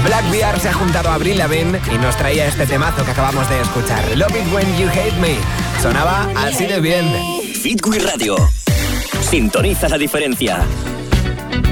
Blackbeard se ha juntado a Avril Lavigne y nos traía este temazo que acabamos de escuchar. Love It When You Hate Me. Sonaba así de bien. Hit Wii Radio. Sintoniza la diferencia.